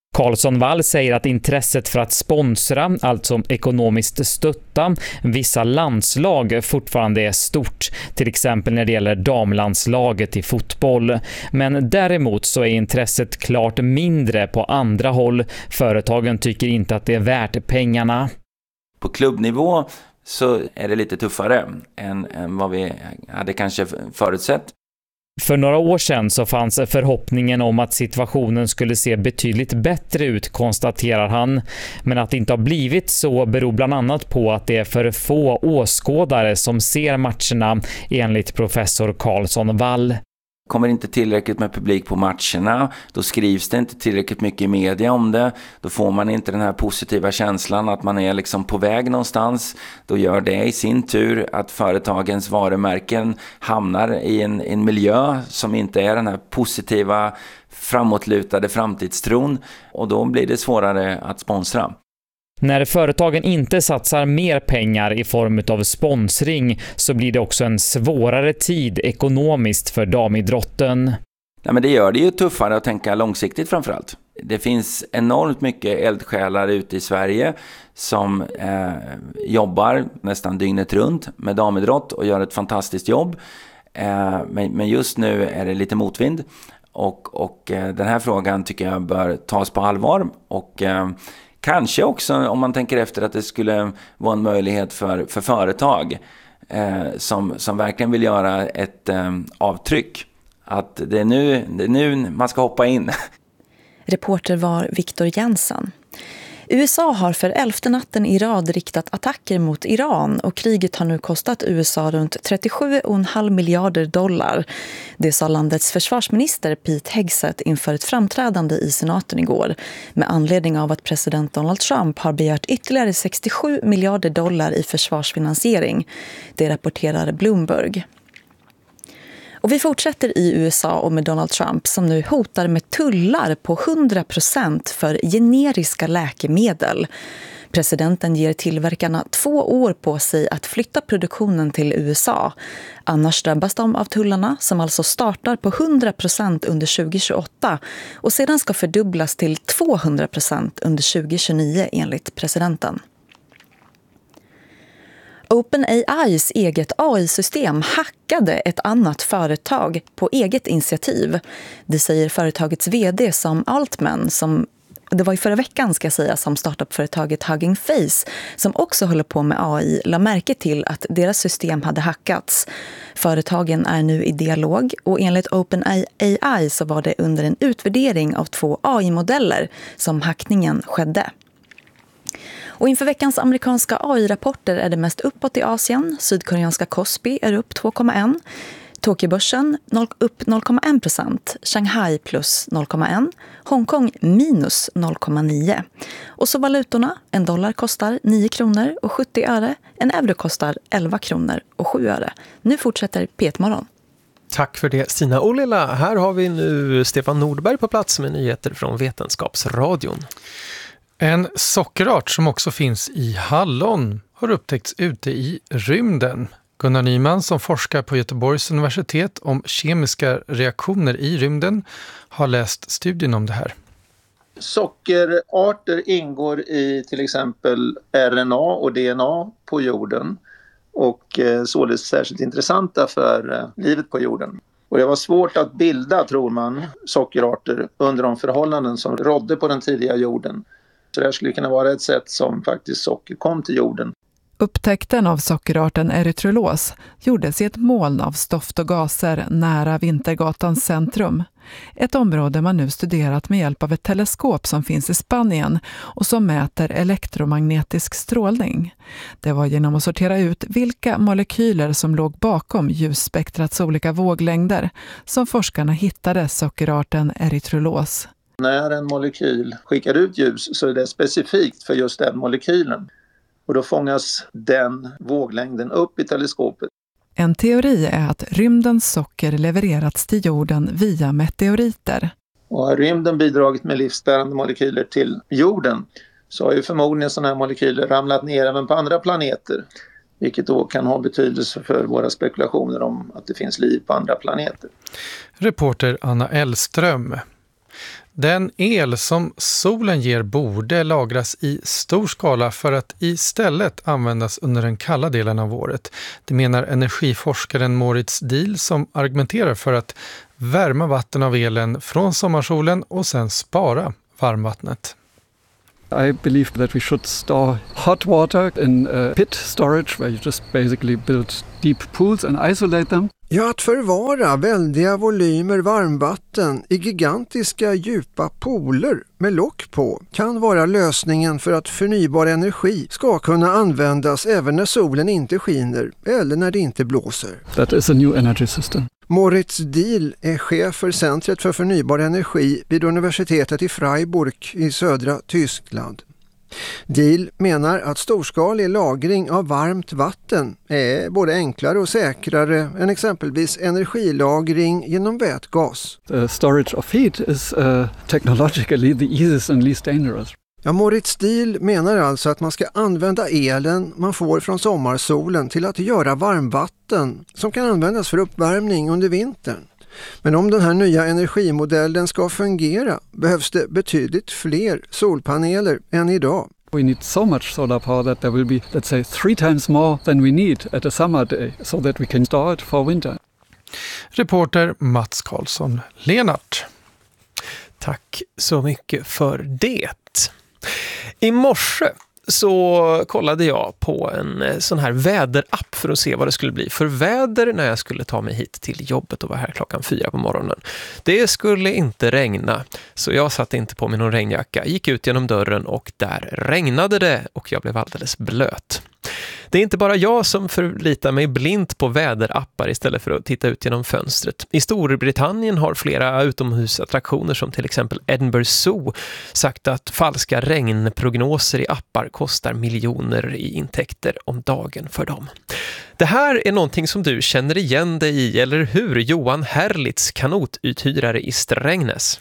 Karlsson-Wall säger att intresset för att sponsra, alltså ekonomiskt stötta, vissa landslag fortfarande är stort. Till exempel när det gäller damlandslaget i fotboll. Men däremot så är intresset klart mindre på andra håll. Företagen tycker inte att det är värt pengarna. På klubbnivå så är det lite tuffare än, än vad vi hade kanske förutsett. För några år sedan så fanns förhoppningen om att situationen skulle se betydligt bättre ut, konstaterar han. Men att det inte har blivit så beror bland annat på att det är för få åskådare som ser matcherna, enligt professor Karlsson-Wall. Kommer inte tillräckligt med publik på matcherna, då skrivs det inte tillräckligt mycket i media om det, då får man inte den här positiva känslan att man är liksom på väg någonstans. Då gör det i sin tur att företagens varumärken hamnar i en, en miljö som inte är den här positiva, framåtlutade framtidstron, och då blir det svårare att sponsra. När företagen inte satsar mer pengar i form av sponsring så blir det också en svårare tid ekonomiskt för damidrotten. Ja, men det gör det ju tuffare att tänka långsiktigt framförallt. Det finns enormt mycket eldsjälar ute i Sverige som eh, jobbar nästan dygnet runt med damidrott och gör ett fantastiskt jobb. Eh, men, men just nu är det lite motvind, och, och eh, den här frågan tycker jag bör tas på allvar, och eh, kanske också om man tänker efter att det skulle vara en möjlighet för, för företag eh, som, som verkligen vill göra ett eh, avtryck. Att det är, nu, det är nu man ska hoppa in. Reporter var Victor Jensen. U S A har för elfte natten i rad riktat attacker mot Iran, och kriget har nu kostat U S A runt trettiosju komma fem miljarder dollar. Det sa landets försvarsminister Pete Hegseth inför ett framträdande i senaten igår, med anledning av att president Donald Trump har begärt ytterligare sextiosju miljarder dollar i försvarsfinansiering. Det rapporterar Bloomberg. Och vi fortsätter i U S A och med Donald Trump som nu hotar med tullar på hundra procent för generiska läkemedel. Presidenten ger tillverkarna två år på sig att flytta produktionen till U S A. Annars drabbas de av tullarna, som alltså startar på hundra procent under tjugohundratjugoåtta och sedan ska fördubblas till tvåhundra procent under tjugohundratjugonio enligt presidenten. OpenAIs eget A I-system hackade ett annat företag på eget initiativ. Det säger företagets vd Sam Altman, som det var i förra veckan ska jag säga, som startupföretaget Hugging Face, som också håller på med A I, la märke till att deras system hade hackats. Företagen är nu i dialog, och enligt OpenAI så var det under en utvärdering av två A I-modeller som hackningen skedde. Och inför veckans amerikanska A I-rapporter är det mest uppåt i Asien. Sydkoreanska Kospi är upp två komma ett. Tokyobörsen upp noll komma en procent. Shanghai plus noll komma ett. Hongkong minus noll komma nio. Och så valutorna. En dollar kostar nio kronor och sjuttio öre. En euro kostar elva kronor och sju öre. Nu fortsätter P ett-morgon. Tack för det, Stina Olila. Här har vi nu Stefan Nordberg på plats med nyheter från Vetenskapsradion. En sockerart som också finns i hallon har upptäckts ute i rymden. Gunnar Nyman, som forskar på Göteborgs universitet om kemiska reaktioner i rymden, har läst studien om det här. Sockerarter ingår i till exempel R N A och D N A på jorden, och således särskilt intressanta för livet på jorden. Och det var svårt att bilda, tror man, sockerarter under de förhållanden som rådde på den tidiga jorden. Så det här skulle kunna vara ett sätt som faktiskt socker kom till jorden. Upptäckten av sockerarten erythrolos gjordes i ett moln av stoft och gaser nära Vintergatans centrum. Ett område man nu studerat med hjälp av ett teleskop som finns i Spanien och som mäter elektromagnetisk strålning. Det var genom att sortera ut vilka molekyler som låg bakom ljusspektrats olika våglängder som forskarna hittade sockerarten erythrolos. När en molekyl skickar ut ljus så är det specifikt för just den molekylen. Och då fångas den våglängden upp i teleskopet. En teori är att rymdens socker levererats till jorden via meteoriter. Och har rymden bidragit med livsbärande molekyler till jorden, så har ju förmodligen sådana här molekyler ramlat ner även på andra planeter. Vilket då kan ha betydelse för våra spekulationer om att det finns liv på andra planeter. Reporter Anna Elström. Den el som solen ger borde lagras i stor skala för att istället användas under den kalla delen av året. Det menar energiforskaren Moritz Diehl som argumenterar för att värma vatten av elen från sommarsolen och sen spara varmvattnet. I believe that we should store hot water in a pit storage where you just basically build deep pools and isolate them. Ja, att förvara väldiga volymer varmvatten i gigantiska djupa pooler med lock på kan vara lösningen för att förnybar energi ska kunna användas även när solen inte skiner eller när det inte blåser. That is a new energy system. Moritz Diehl är chef för Centret för förnybar energi vid universitetet i Freiburg i södra Tyskland. Diehl menar att storskalig lagring av varmt vatten är både enklare och säkrare än exempelvis energilagring genom vätgas. The storage of heat is uh, technologically the easiest and least dangerous. Ja, Moritz Diehl menar alltså att man ska använda elen man får från sommarsolen till att göra varmvatten som kan användas för uppvärmning under vintern. Men om den här nya energimodellen ska fungera behövs det betydligt fler solpaneler än idag. We need so much solar power that there will be, let's say, three times more than we need at a summer day so that we can store it for winter. Reporter Mats Karlsson Lenart. Tack så mycket för det. I morse så kollade jag på en sån här väderapp för att se vad det skulle bli för väder när jag skulle ta mig hit till jobbet och vara här klockan fyra på morgonen. Det skulle inte regna, så jag satte inte på mig någon regnjacka, gick ut genom dörren och där regnade det och jag blev alldeles blöt. Det är inte bara jag som förlitar mig blint på väderappar istället för att titta ut genom fönstret. I Storbritannien har flera utomhusattraktioner som till exempel Edinburgh Zoo sagt att falska regnprognoser i appar kostar miljoner i intäkter om dagen för dem. Det här är någonting som du känner igen dig i, eller hur? Johan Herlitz, kanotuthyrare i Strängnäs.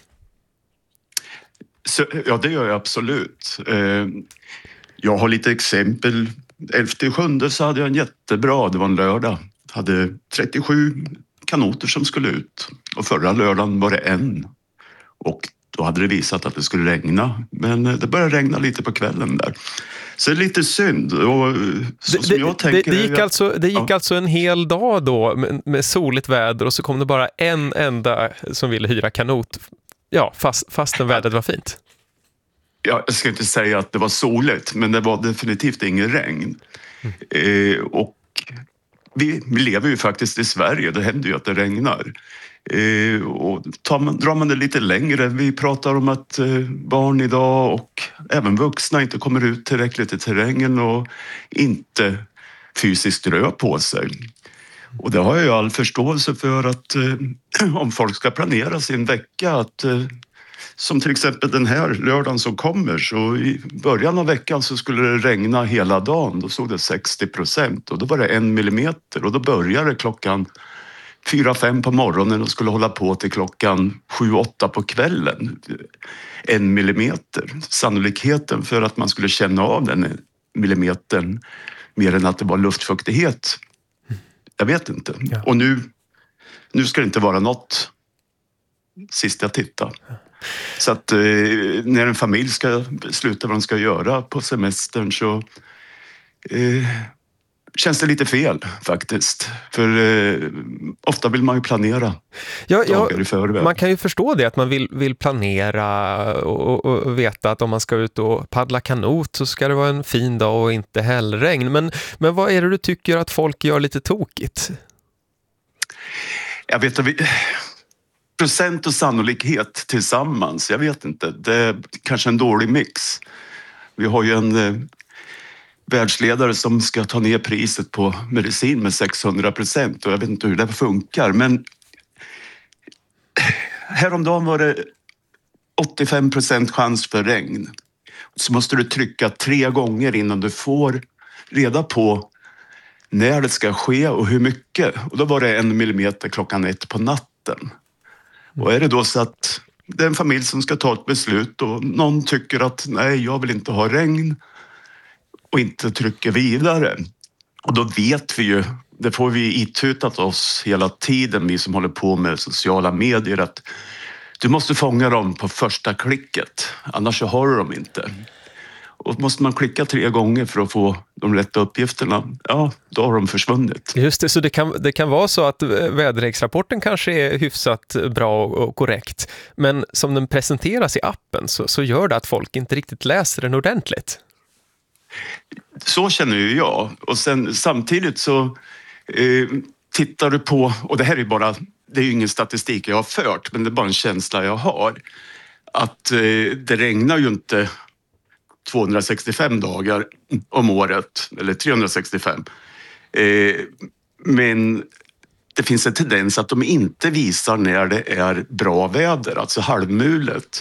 Så, ja, det gör jag absolut. Eh, jag har lite exempel. elfte sjunde så hade jag en jättebra, det var en lördag. Hade trettiosju kanoter som skulle ut. Och förra lördagen var det en. Och då hade det visat att det skulle regna. Men det började regna lite på kvällen där. Så det är lite synd. Och så det, som jag det, tänker, det gick, jag, alltså, det gick ja. alltså en hel dag då med, med soligt väder och så kom det bara en enda som ville hyra kanot. Ja, fast, fastän vädret var fint. Ja, jag ska inte säga att det var soligt, men det var definitivt ingen regn. Mm. Eh, och vi, vi lever ju faktiskt i Sverige, det händer ju att det regnar. Eh, och tar man, drar man det lite längre, vi pratar om att eh, barn idag och även vuxna inte kommer ut tillräckligt i terrängen och inte fysiskt rör på sig. Och det har jag ju all förståelse för att eh, om folk ska planera sin vecka att eh, som till exempel den här lördagen som kommer, så i början av veckan så skulle det regna hela dagen. Då såg det sextio procent och då var det en millimeter och då började det klockan fyra, fem på morgonen och skulle hålla på till klockan sju, åtta på kvällen. En millimeter. Sannolikheten för att man skulle känna av den millimetern mer än att det var luftfuktighet. Jag vet inte. Ja. Och nu, nu ska det inte vara något sist jag tittar. Så att eh, när en familj ska besluta vad de ska göra på semestern så eh, känns det lite fel faktiskt. För eh, ofta vill man ju planera ja, dagar ja, i förväg. Man kan ju förstå det, att man vill, vill planera och, och, och veta att om man ska ut och paddla kanot så ska det vara en fin dag och inte hällregn. Men, men vad är det du tycker att folk gör lite tokigt? Jag vet att vi... Procent och sannolikhet tillsammans, jag vet inte. Det är kanske en dålig mix. Vi har ju en eh, världsledare som ska ta ner priset på medicin med sexhundra procent och jag vet inte hur det funkar. Men häromdagen var det åttiofem procent chans för regn. Så måste du trycka tre gånger innan du får reda på när det ska ske och hur mycket. Och då var det en millimeter klockan ett på natten. Och är det då så att det är en familj som ska ta ett beslut och någon tycker att nej, jag vill inte ha regn och inte trycker vidare. Och då vet vi ju, det får vi itutat oss hela tiden, vi som håller på med sociala medier, att Du måste fånga dem på första klicket, annars så har du dem inte. Och måste man klicka tre gånger för att få de rätta uppgifterna, ja, då har de försvunnit. Just det, så det kan, det kan vara så att väderleksrapporten kanske är hyfsat bra och korrekt, men som den presenteras i appen så, så gör det att folk inte riktigt läser den ordentligt. Så känner ju jag. Och sen samtidigt så eh, tittar du på, och det här är bara, det är ju ingen statistik jag har fört, men det är bara en känsla jag har, att eh, det regnar ju inte tvåhundrasextiofem dagar om året, eller trehundrasextiofem. Eh, men det finns en tendens att de inte visar när det är bra väder, alltså halvmulet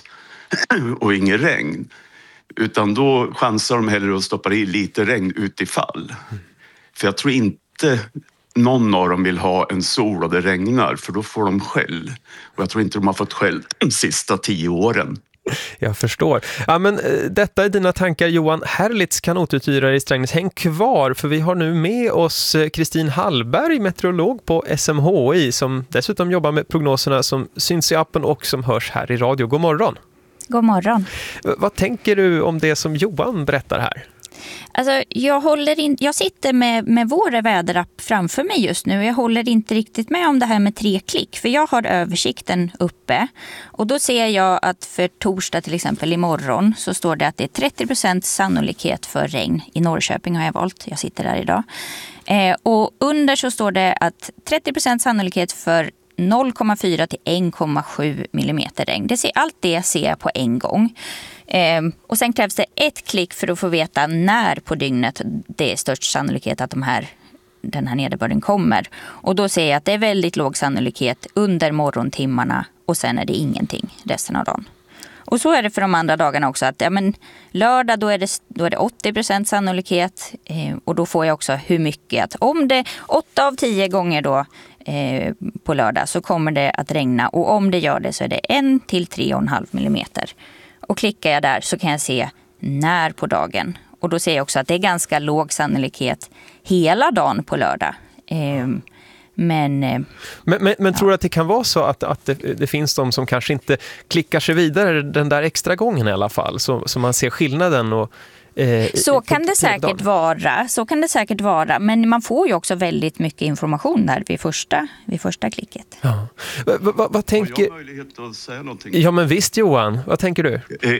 och ingen regn. Utan då chansar de hellre att stoppa i lite regn utifall. För jag tror inte någon av dem vill ha en sol och det regnar, för då får de skäll. Och jag tror inte de har fått skäll de sista tio åren. Jag förstår. Ja, men detta är dina tankar, Johan Herlitz, kanotuthyrare i Strängnäs. Häng kvar, för vi har nu med oss Kristin Hallberg, meteorolog på S M H I, som dessutom jobbar med prognoserna som syns i appen och som hörs här i radio. God morgon. God morgon. Vad tänker du om det som Johan berättar här? Alltså, jag, håller in, jag sitter med, med vår väderapp framför mig just nu. Jag håller inte riktigt med om det här med tre klick. För jag har översikten uppe. Och då ser jag att för torsdag till exempel imorgon så står det att det är trettio procent sannolikhet för regn. I Norrköping har jag valt. Jag sitter där idag. Eh, och under så står det att trettio procent sannolikhet för noll komma fyra till en komma sju millimeter regn. Det ser, allt det ser jag på en gång. Eh, och sen krävs det ett klick för att få veta när på dygnet det är störst sannolikhet att de här, den här nederbörden kommer. Och då ser jag att det är väldigt låg sannolikhet under morgontimmarna och sen är det ingenting resten av dagen. Och så är det för de andra dagarna också. Att ja, men lördag då är det, då är det åttio procent sannolikhet eh, och då får jag också hur mycket. Att om det åtta av tio gånger då eh, på lördag så kommer det att regna. Och om det gör det så är det en till tre komma fem millimeter. Och klickar jag där så kan jag se när på dagen. Och då ser jag också att det är ganska låg sannolikhet hela dagen på lördag. Eh, Men, men, men, men tror du att det kan vara så att, att det, det finns de som kanske inte klickar sig vidare den där extra gången i alla fall, så, så man ser skillnaden? Och, eh, så kan det säkert vara, så kan det säkert vara, men man får ju också väldigt mycket information där vid första, vid första klicket. Ja. Vad, vad, vad tänker... Har jag möjlighet att säga någonting? Ja, men visst Johan, vad tänker du?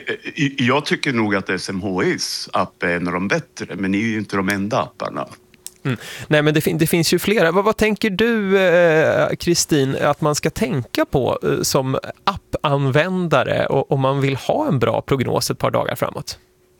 Jag tycker nog att S M H I:s app är en av de bättre, men ni är ju inte de enda apparna. Mm. Nej, men det, fin- det finns ju flera. Vad, vad tänker du, Kristin, eh, att man ska tänka på eh, som appanvändare och, om man vill ha en bra prognos ett par dagar framåt?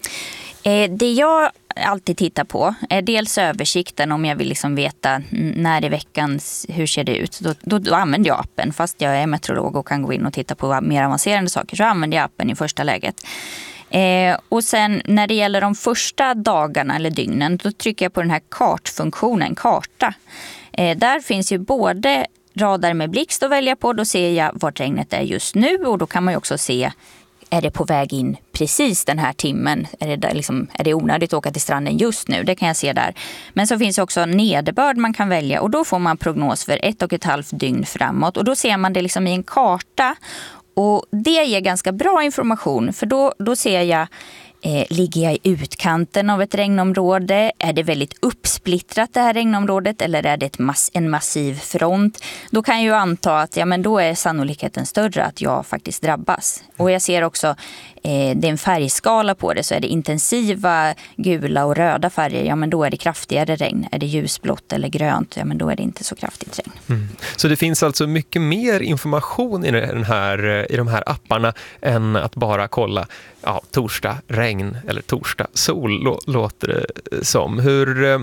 Eh, det jag alltid tittar på är dels översikten om jag vill liksom veta när i veckan, hur ser det ut. Då, då, då använder jag appen, fast jag är meteorolog och kan gå in och titta på mer avancerade saker, så använder jag appen i första läget. Eh, och sen när det gäller de första dagarna eller dygnen, då trycker jag på den här kartfunktionen, karta. Eh, där finns ju både radar med blixt att välja på, då ser jag vart regnet är just nu, och då kan man ju också se, är det på väg in precis den här timmen? Är det, där liksom, är det onödigt att åka till stranden just nu? Det kan jag se där. Men så finns det också nederbörd man kan välja, och då får man prognos för ett och ett halvt dygn framåt, och då ser man det liksom i en karta. Och det ger ganska bra information, för då, då ser jag, eh, ligger jag i utkanten av ett regnområde? Är det väldigt uppsplittrat det här regnområdet, eller är det ett mass, en massiv front? Då kan jag ju anta att ja, men då är sannolikheten större att jag faktiskt drabbas. Och jag ser också, eh, det är en färgskala på det, så är det intensiva gula och röda färger, ja men då är det kraftigare regn. Är det ljusblått eller grönt, ja men då är det inte så kraftigt regn. Mm. Så det finns alltså mycket mer information i, den här, i de här apparna än att bara kolla ja, torsdag regn eller torsdag sol, lå, låter det som. Hur... Eh,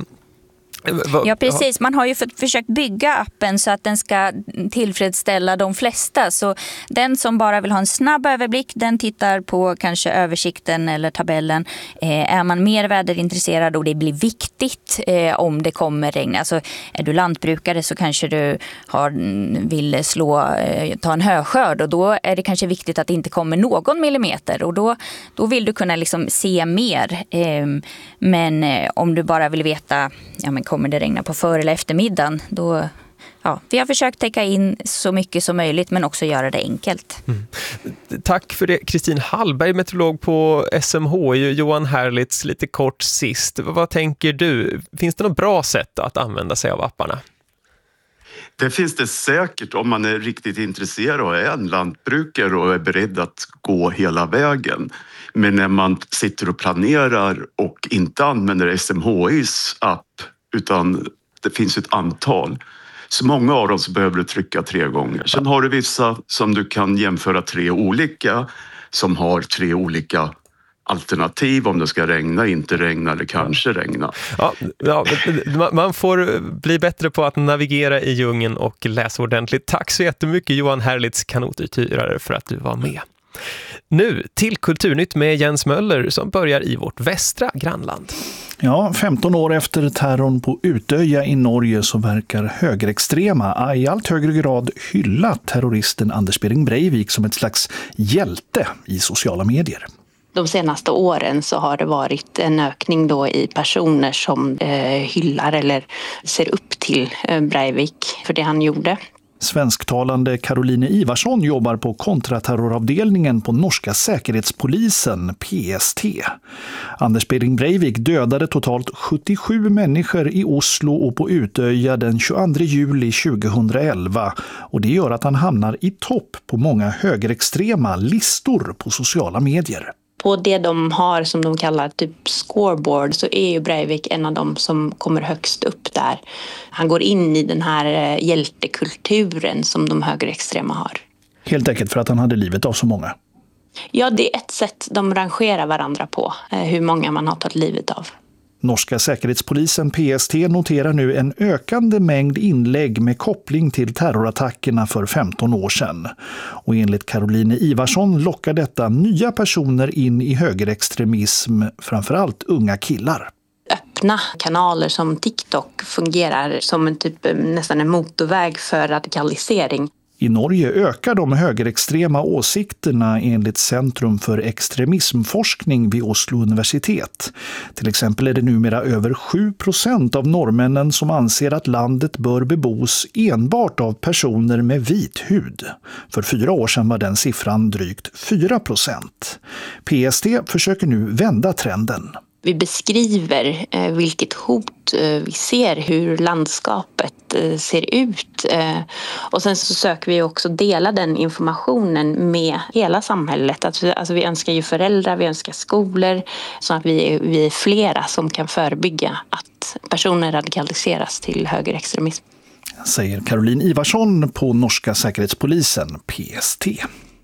Va, ja, precis. Man har ju för, försökt bygga appen så att den ska tillfredsställa de flesta. Så den som bara vill ha en snabb överblick, den tittar på kanske översikten eller tabellen. Eh, är man mer väderintresserad och det blir viktigt eh, om det kommer regn. Alltså, är du lantbrukare så kanske du har, vill slå, eh, ta en höskörd, och då är det kanske viktigt att det inte kommer någon millimeter. Och då, då vill du kunna liksom se mer. Eh, men eh, om du bara vill veta, ja men kommer det regna på för- eller eftermiddagen, då, Ja, vi har försökt täcka in så mycket som möjligt men också göra det enkelt. Mm. Tack för det. Kristin Hallberg, meteorolog på S M H I. Johan Herlitz, lite kort sist. Vad tänker du? Finns det något bra sätt att använda sig av apparna? Det finns det säkert om man är riktigt intresserad och är en lantbrukare och är beredd att gå hela vägen. Men när man sitter och planerar och inte använder S M H I:s app utan det finns ett antal. Så många av dem så behöver du trycka tre gånger. Sen har du vissa som du kan jämföra tre olika som har tre olika alternativ om det ska regna, inte regna eller kanske regna. Ja, ja, man får bli bättre på att navigera i djungeln och läsa ordentligt. Tack så jättemycket Johan Herlitz, kanotuthyrare, för att du var med. Nu till Kulturnytt med Jens Möller som börjar i vårt västra grannland. Ja, femton år efter terrorn på Utöja i Norge så verkar högerextrema i allt högre grad hylla terroristen Anders Behring Breivik som ett slags hjälte i sociala medier. De senaste åren så har det varit en ökning då i personer som eh, hyllar eller ser upp till eh, Breivik för det han gjorde. Svensktalande Caroline Ivarsson jobbar på kontraterroravdelningen på norska säkerhetspolisen P S T. Anders Behring Breivik dödade totalt sjuttiosju människor i Oslo och på Utöja den tjugoandra juli tjugohundraelva och det gör att han hamnar i topp på många högerextrema listor på sociala medier. På det de har som de kallar typ scoreboard så är ju Breivik en av dem som kommer högst upp där. Han går in i den här hjältekulturen som de högerextrema har. Helt enkelt för att han hade livet av så många. Ja, det är ett sätt de rangerar varandra på, hur många man har tagit livet av. Norska säkerhetspolisen P S T noterar nu en ökande mängd inlägg med koppling till terrorattackerna för femton år sedan. Och enligt Caroline Ivarsson lockar detta nya personer in i högerextremism, framförallt unga killar. Öppna kanaler som TikTok fungerar som en typ, nästan en motorväg för radikalisering. I Norge ökar de högerextrema åsikterna enligt Centrum för extremismforskning vid Oslo universitet. Till exempel är det numera över sju procent av norrmännen som anser att landet bör bebos enbart av personer med vit hud. För fyra år sedan var den siffran drygt fyra procent. P S T försöker nu vända trenden. Vi beskriver eh, vilket hot eh, vi ser, hur landskapet eh, ser ut. Eh, och sen så söker vi också dela den informationen med hela samhället. Alltså, alltså vi önskar ju föräldrar, vi önskar skolor så att vi är, vi är flera som kan förebygga att personer radikaliseras till högerextremism. Säger Caroline Ivarsson på norska säkerhetspolisen P S T.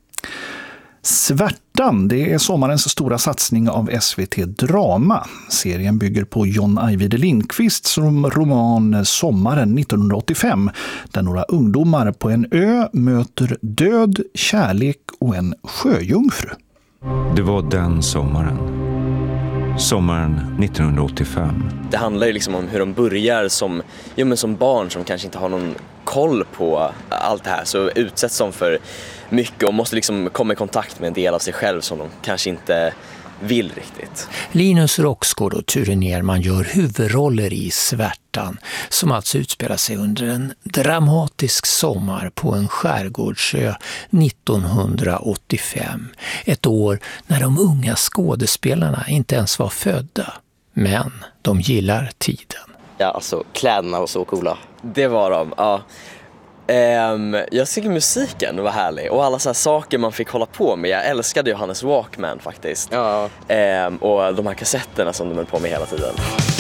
Svärtan, det är sommarens stora satsning av S V T Drama. Serien bygger på John Ajvide Lindqvists roman Sommaren nittonhundraåttiofem, där några ungdomar på en ö möter död, kärlek och en sjöjungfru. Det var den sommaren. Sommaren nittonhundraåttiofem. Det handlar ju liksom om hur de börjar som, jo men som barn som kanske inte har någon koll på allt det här, så utsätts de för mycket och måste liksom komma i kontakt med en del av sig själv som de kanske inte vill riktigt. Linus Roxgård och Ture Nerman gör huvudroller i Svärtan, som alltså utspelar sig under en dramatisk sommar på en skärgårdsö nittonhundraåttiofem. Ett år när de unga skådespelarna inte ens var födda, men de gillar tiden. Ja, alltså kläderna var så coola. Det var de, ja. Um, jag tycker musiken var härlig och alla så här saker man fick hålla på med. Jag älskade Johannes Walkman faktiskt. Ja. Um, och de här kassetterna som de höll på med hela tiden.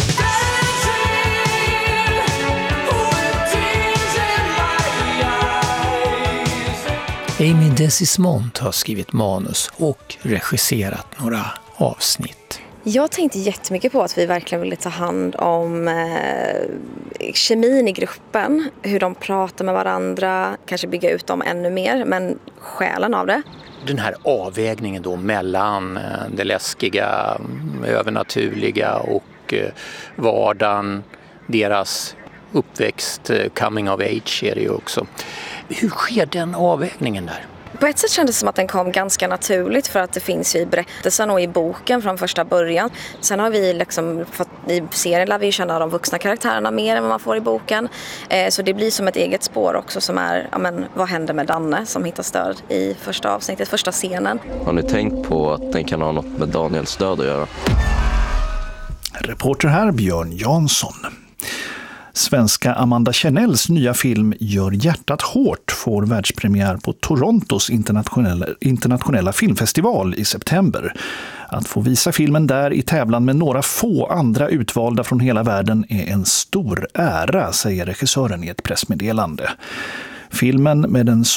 Amy Desismond har skrivit manus och regisserat några avsnitt. Jag tänkte jättemycket på att vi verkligen ville ta hand om eh, kemin i gruppen. Hur de pratar med varandra, kanske bygga ut dem ännu mer, men själen av det. Den här avvägningen då mellan eh, det läskiga, övernaturliga och eh, vardagen, deras uppväxt, eh, coming of age är det ju också. Hur sker den avvägningen där? På ett sätt kändes det som att den kom ganska naturligt för att det finns ju i berättelsen och i boken från första början. Sen har vi liksom fått, i serien lär vi ju känna de vuxna karaktärerna mer än vad man får i boken. Eh, så det blir som ett eget spår också som är, ja men vad händer med Danne som hittar stöd i första avsnittet, första scenen. Har ni tänkt på att den kan ha något med Daniels död att göra? Reporter här Björn Jansson. Svenska Amanda Chanels nya film Gör hjärtat hårt får världspremiär på Torontos internationella, internationella filmfestival i september. Att få visa filmen där i tävlan med några få andra utvalda från hela världen är en stor ära, säger regissören i ett pressmeddelande. Filmen med den